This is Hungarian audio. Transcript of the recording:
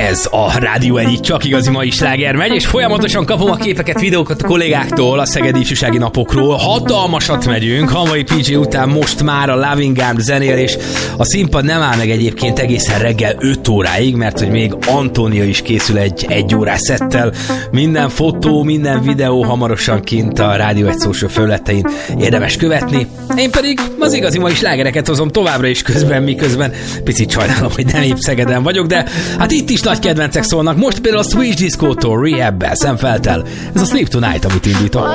Ez a Rádió egyik csak igazi mai sláger megy, és folyamatosan kapom a képeket, videókat a kollégáktól a szegedi ifjúsági napokról. Hatalmasat megyünk, Hamvai PJ után most már a Loving Arm zenél, és a színpad nem áll meg egyébként egészen reggel 5 óráig, mert hogy még Antónia is készül egy órás szettel. Minden fotó, minden videó hamarosan kint a Rádió egy social felületein érdemes követni. Én pedig az igazi mai slágereket hozom továbbra is miközben picit sajnálom, hogy nem épp Szegeden vagyok, de hát itt is nagy kedvencek szólnak. Most például a Switch Disco-tól Rehab-bel, Sam Felttel. Ez a Sleep Tonight, amit indítok.